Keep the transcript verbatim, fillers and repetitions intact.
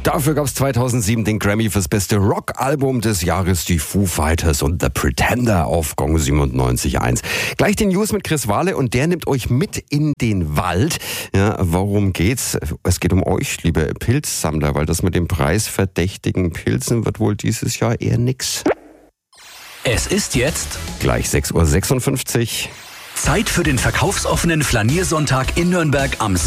Dafür gab es zweitausendsieben den Grammy fürs beste Rock-Album des Jahres, die Foo Fighters und The Pretender auf Gong siebenundneunzig Komma eins. Gleich die News mit Chris Wahle und der nimmt euch mit in den Wald. Ja, worum geht's? Es geht um euch, liebe Pilzsammler, weil das mit den preisverdächtigen Pilzen wird wohl dieses Jahr eher nix. Es ist jetzt Gleich sechs Uhr sechsundfünfzig. Zeit für den verkaufsoffenen Flaniersonntag in Nürnberg am